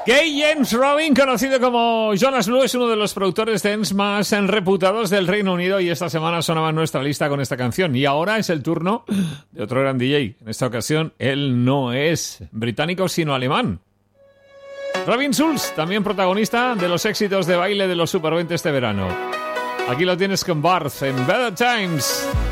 Gay James Robin, conocido como Jonas Blue, es uno de los productores dance más reputados del Reino Unido y esta semana sonaba en nuestra lista con esta canción. Y ahora es el turno de otro gran DJ. En esta ocasión, él no es británico, sino alemán. Robin Schulz, también protagonista de los éxitos de baile de los Super 20 este verano. Aquí lo tienes con Barth en Better Times.